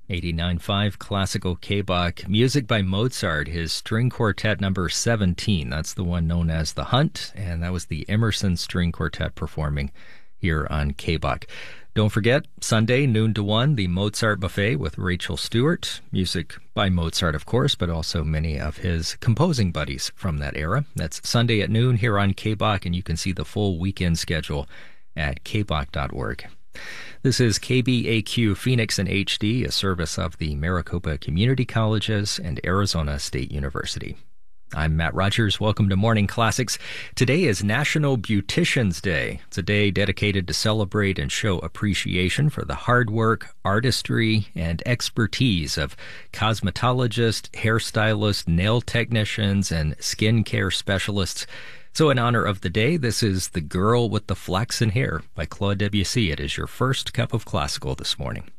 89.5 Classical K-Bach. Music by Mozart, his string quartet number 17. That's the one known as The Hunt, and that was the Emerson String Quartet performing here on K-Bach. Don't forget, Sunday, noon to 1, the Mozart Buffet with Rachel Stewart. Music by Mozart, of course, but also many of his composing buddies from that era. That's Sunday at noon here on K-Bach, and you can see the full weekend schedule at kbach.org. This is KBAQ Phoenix in HD, a service of the Maricopa Community Colleges and Arizona State University. I'm Matt Rogers. Welcome to Morning Classics. Today is National Beauticians Day. It's a day dedicated to celebrate and show appreciation for the hard work, artistry, and expertise of cosmetologists, hairstylists, nail technicians, and skincare specialists. So in honor of the day, this is The Girl with the Flaxen Hair by Claude Debussy. It is your first cup of classical this morning.